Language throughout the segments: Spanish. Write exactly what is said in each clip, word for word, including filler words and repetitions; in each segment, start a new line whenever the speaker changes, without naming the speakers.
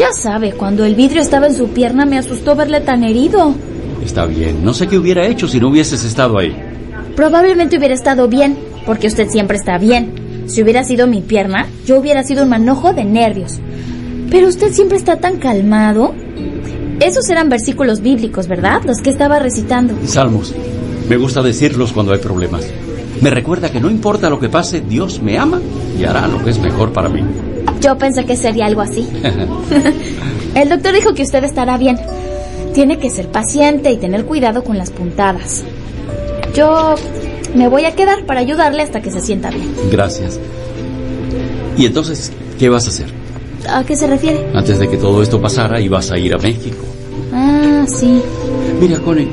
Ya sabe, cuando el vidrio estaba en su pierna me asustó verle tan herido.
Está bien, no sé qué hubiera hecho si no hubieses estado ahí.
Probablemente hubiera estado bien, porque usted siempre está bien. Si hubiera sido mi pierna, yo hubiera sido un manojo de nervios. Pero usted siempre está tan calmado. Esos eran versículos bíblicos, ¿verdad? Los que estaba recitando.
Salmos. Me gusta decirlos cuando hay problemas. Me recuerda que no importa lo que pase, Dios me ama y hará lo que es mejor para mí.
Yo pensé que sería algo así. El doctor dijo que usted estará bien. Tiene que ser paciente y tener cuidado con las puntadas. Yo me voy a quedar para ayudarle hasta que se sienta bien.
Gracias. ¿Y entonces qué vas a hacer?
¿A qué se refiere?
Antes de que todo esto pasara, ibas a ir a México.
Ah, sí.
Mira, Connie,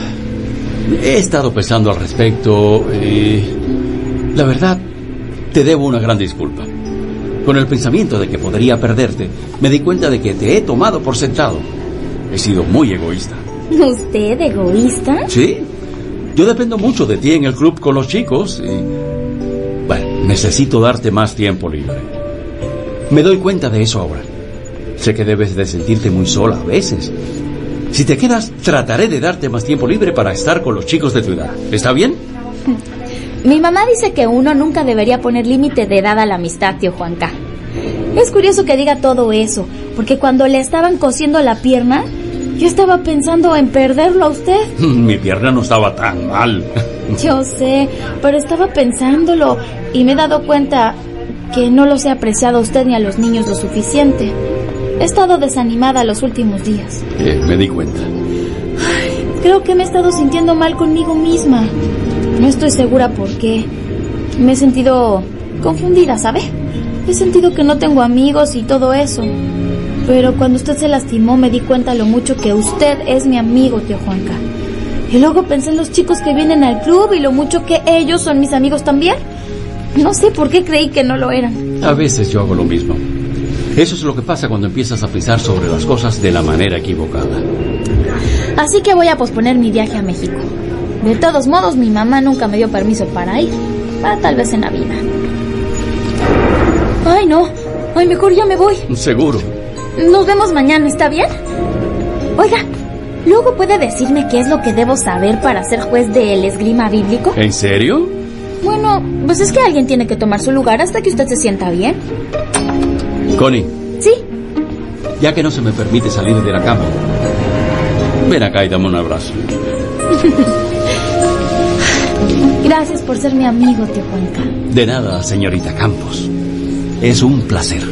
he estado pensando al respecto y la verdad, te debo una gran disculpa. Con el pensamiento de que podría perderte, me di cuenta de que te he tomado por sentado. He sido muy egoísta.
¿Usted egoísta?
Sí. Yo dependo mucho de ti en el club con los chicos y... bueno, necesito darte más tiempo libre. Me doy cuenta de eso ahora. Sé que debes de sentirte muy sola a veces. Si te quedas, trataré de darte más tiempo libre para estar con los chicos de tu edad. ¿Está bien?
Mi mamá dice que uno nunca debería poner límite de edad a la amistad, tío Juanca. Es curioso que diga todo eso, porque cuando le estaban cosiendo la pierna, yo estaba pensando en perderlo a usted.
Mi pierna no estaba tan mal.
Yo sé, pero estaba pensándolo y me he dado cuenta que no los he apreciado a usted ni a los niños lo suficiente. He estado desanimada los últimos días.
Eh, me di cuenta.
Ay, creo que me he estado sintiendo mal conmigo misma. No estoy segura por qué. Me he sentido confundida, ¿sabe? He sentido que no tengo amigos y todo eso. Pero cuando usted se lastimó me di cuenta lo mucho que usted es mi amigo, tío Juanca. Y luego pensé en los chicos que vienen al club y lo mucho que ellos son mis amigos también. No sé por qué creí que no lo eran.
A veces yo hago lo mismo. Eso es lo que pasa cuando empiezas a pensar sobre las cosas de la manera equivocada.
Así que voy a posponer mi viaje a México. De todos modos, mi mamá nunca me dio permiso para ir. Para tal vez en Navidad. Ay, no. Ay, mejor ya me voy.
Seguro.
Nos vemos mañana, ¿está bien? Oiga, ¿luego puede decirme qué es lo que debo saber para ser juez del esgrima bíblico?
¿En serio?
Bueno, pues es que alguien tiene que tomar su lugar hasta que usted se sienta bien.
Connie.
¿Sí?
Ya que no se me permite salir de la cama, ven acá y dame un abrazo.
Gracias por ser mi amigo, tío Juanca.
De nada, señorita Campos. Es un placer.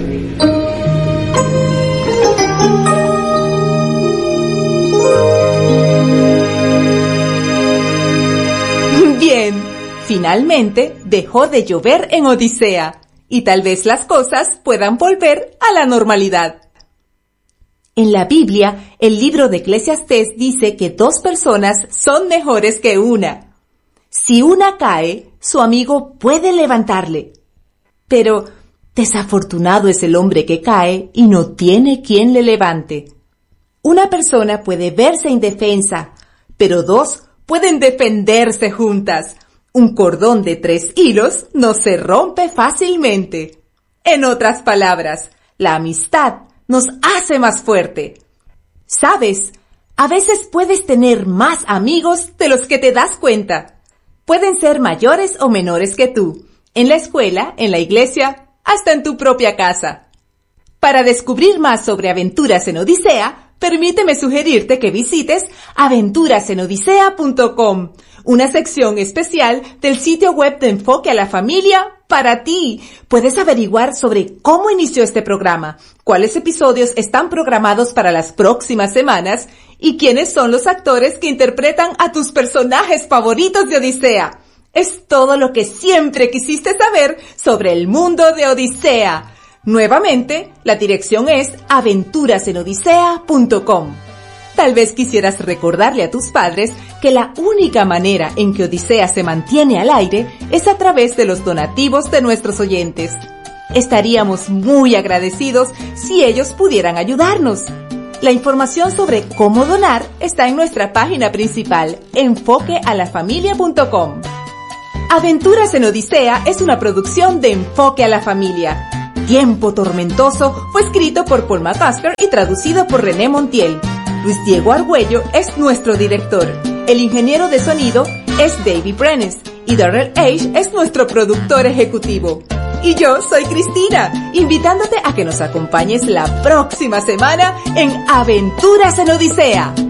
Bien, finalmente dejó de llover en Odisea y tal vez las cosas puedan volver a la normalidad. En la Biblia, el libro de Eclesiastés dice que dos personas son mejores que una. Si una cae, su amigo puede levantarle. Pero desafortunado es el hombre que cae y no tiene quien le levante. Una persona puede verse indefensa, pero dos pueden defenderse juntas. Un cordón de tres hilos no se rompe fácilmente. En otras palabras, la amistad nos hace más fuerte. ¿Sabes? A veces puedes tener más amigos de los que te das cuenta. Pueden ser mayores o menores que tú, en la escuela, en la iglesia, hasta en tu propia casa. Para descubrir más sobre Aventuras en Odisea, permíteme sugerirte que visites aventuras en odisea punto com, una sección especial del sitio web de Enfoque a la Familia para ti. Puedes averiguar sobre cómo inició este programa, cuáles episodios están programados para las próximas semanas y quiénes son los actores que interpretan a tus personajes favoritos de Odisea. Es todo lo que siempre quisiste saber sobre el mundo de Odisea. Nuevamente, la dirección es aventuras en odisea punto com. Tal vez quisieras recordarle a tus padres que la única manera en que Odisea se mantiene al aire es a través de los donativos de nuestros oyentes. Estaríamos muy agradecidos si ellos pudieran ayudarnos. La información sobre cómo donar está en nuestra página principal, enfoque a la familia punto com. Aventuras en Odisea es una producción de Enfoque a la Familia. Tiempo Tormentoso fue escrito por Paul McCusker y traducido por René Montiel. Luis Diego Argüello es nuestro director. El ingeniero de sonido es David Brenes y Darrell Age es nuestro productor ejecutivo. Y yo soy Cristina, invitándote a que nos acompañes la próxima semana en Aventuras en Odisea.